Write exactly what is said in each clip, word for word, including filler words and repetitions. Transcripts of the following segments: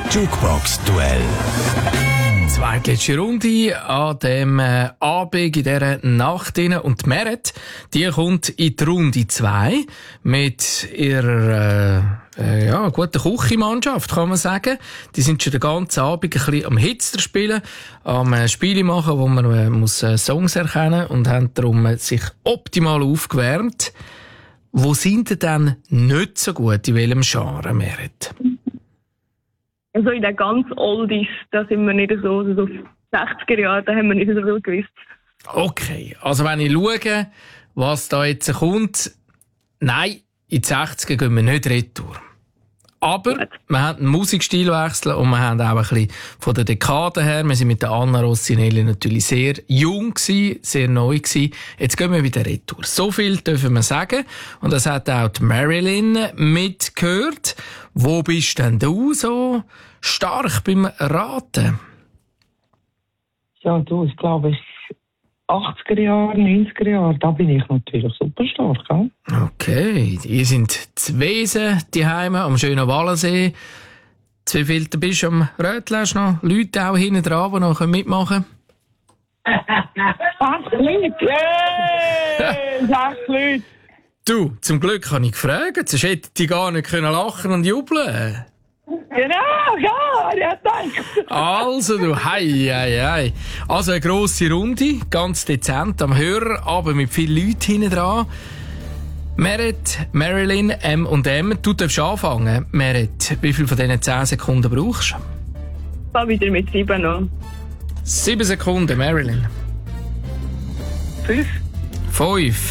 Jukebox-Duell. Zweitletzte Runde an dem äh, Abend in dieser Nacht rein. Und die Meret, die kommt in die Runde zwei mit ihrer äh, äh, ja, guten Küchenmannschaft, kann man sagen. Die sind schon den ganzen Abend ein bisschen am Hitster spielen, am äh, Spiele machen, wo man äh, muss, äh, Songs erkennen und haben darum äh, sich optimal aufgewärmt. Wo sind denn dann nicht so gut, in welchem Genre, Meret? Also in den ganz Oldies, da sind wir nicht so, also so sechziger Jahre, da haben wir nicht so viel gewusst. Okay, also wenn ich schaue, was da jetzt kommt, nein, in die sechziger gehen wir nicht retour. Aber Gut. wir haben einen Musikstilwechsel und wir haben auch ein bisschen von der Dekade her, wir sind mit der Anna Rossinelli natürlich sehr jung gewesen, sehr neu gewesen. Jetzt gehen wir wieder retour. So viel dürfen wir sagen. Und das hat auch die Marilyn mitgehört. Wo bist denn du so stark beim Raten? Ja, du, ich glaube, achtziger Jahre, neunziger Jahre, da bin ich natürlich super stark. Ja? Okay, ihr sind zu Wesen, die Heime am schönen Wallensee. Zu wie viel bist du am Rötl? Hast du noch Leute auch hinten dran, die noch mitmachen können? Sechs Leute! Yay! Sechs Leute! Du, zum Glück habe ich gefragt, sonst hätte die gar nicht können lachen und jubeln. Genau, ja, ja, danke. Also du, hei, hei, hei. Also eine grosse Runde, ganz dezent am Hörer, aber mit vielen Leuten hinten dran. Meret, Marilyn, M und M, du darfst anfangen. Meret, wie viel von diesen zehn Sekunden brauchst du? Ich war wieder mit sieben noch. Sieben Sekunden, Marilyn. Fünf. Fünf.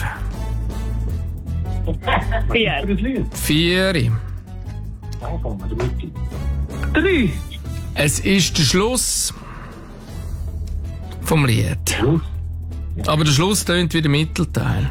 Vier. Vier. Drei. Es ist der Schluss vom Lied. Aber der Schluss tönt wie der Mittelteil.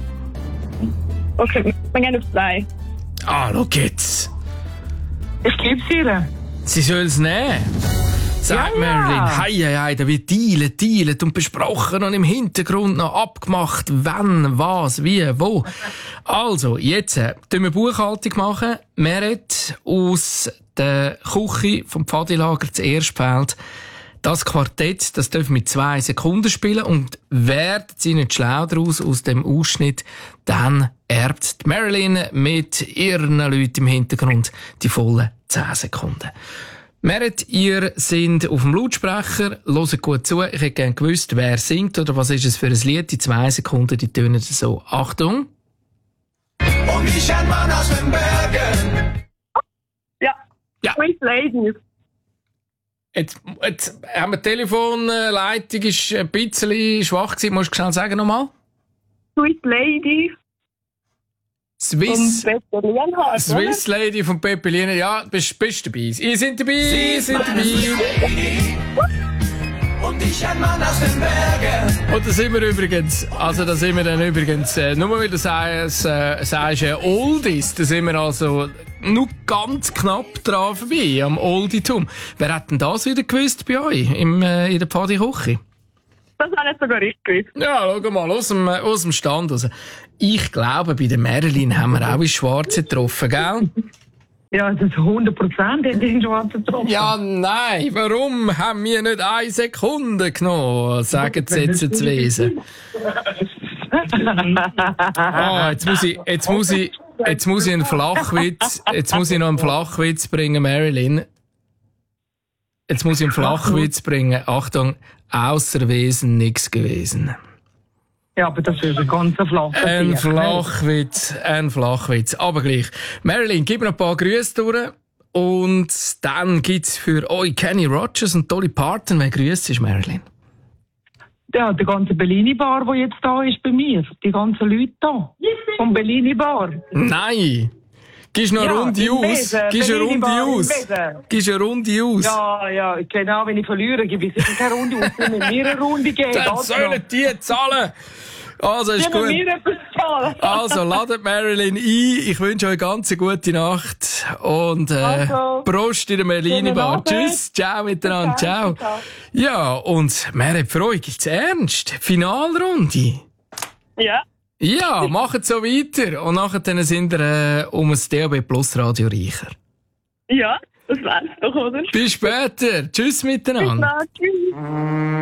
Okay, wir gehen auf zwei. Ah, schau jetzt. Ich gebe es ihr. Sie soll es nehmen. Sagt Ja, ja. Marilyn, hei, hei, hei, da wird dealet, dealet und besprochen und im Hintergrund noch abgemacht, wann, was, wie, wo. Also, jetzt äh, tun wir Buchhaltung machen. Meret aus der Küche vom Pfadilager zu Erstfeld. Das Quartett, das dürfen mit zwei Sekunden spielen und werden sie nicht schlau daraus aus dem Ausschnitt, dann erbt Marilyn mit ihren Leuten im Hintergrund die vollen zehn Sekunden. Meret, ihr seid auf dem Lautsprecher, hört gut zu. Ich hätte gerne gewusst, wer singt oder was ist es für ein Lied. Die zwei Sekunden, die tönen so. Achtung. Und ich ein Mann aus den Bergen. Ja. Ja. Sweet Ladies. Jetzt, jetzt haben wir die Telefonleitung ist ein bisschen schwach gewesen. Musst du schnell sagen nochmal? Sweet Ladies. Swiss, Und Peter Lienhardt, Swiss Lady von Pepelina. Ja, bist, bist dabei. Ihr seid dabei, ihr seid dabei. Und ich ein Mann aus den Bergen. Und da sind wir übrigens, also da sind wir dann übrigens, äh, nur weil du sagst, äh, sagst äh, Oldies, da sind wir also nur ganz knapp dran vorbei, am Olditum. Wer hat denn das wieder gewusst bei euch, im, äh, in der Pfadi-Küche? Das habe ich sogar richtig gewusst. Ja, schau mal, aus dem, äh, aus dem Stand raus. Ich glaube, bei der Marilyn haben wir auch ins Schwarze getroffen, gell? Ja, das ist hundert Prozent in den Schwarzen getroffen. Ja, nein, warum haben wir nicht eine Sekunde genommen, sagen sie jetzt zu Wesen. Ah, jetzt muss ich, jetzt muss ich, jetzt muss ich einen Flachwitz, jetzt muss ich noch einen Flachwitz bringen, Marilyn. Jetzt muss ich einen Flachwitz bringen. Achtung, außer Wesen nichts gewesen. Ja, aber das ist ein ganz flacher Ein Sieg, ne? Flachwitz, ein Flachwitz. Aber gleich. Marilyn, gib mir ein paar Grüße durch. Und dann gibt's für euch Kenny Rogers und Dolly Parton. Wer grüßt ist, Marilyn? Ja, der ganze Bellini Bar, der jetzt da ist bei mir. Die ganzen Leute da. Vom Bellini Bar. Nein! Gibst noch eine Ja, Runde im aus? Besen, Gibst eine Bellini Runde Bar im aus? Besen. Gibst eine Runde aus? Ja, ja, genau, wenn ich verliere, gebe ich sicher keine Runde aus. Die müssen mir eine Runde geben. Dann oder? sollen die zahlen! Also, ist Die müssen gut. mir etwas zahlen. Also, ladet Marilyn ein. Ich wünsche euch eine ganz gute Nacht. Und, äh, Also. Prost in der Merlini Bar. Abend. Tschüss. Ciao miteinander. Ciao. Ciao. Ja, und Meret, für euch gibt's ernst. Finalrunde. Ja. Ja, macht so weiter. Und nachher dann sind wir, äh, um das D A B Plus Radio reicher. Ja. Das wär's doch, oder? Bis später. Tschüss miteinander. Bis dann. Tschüss.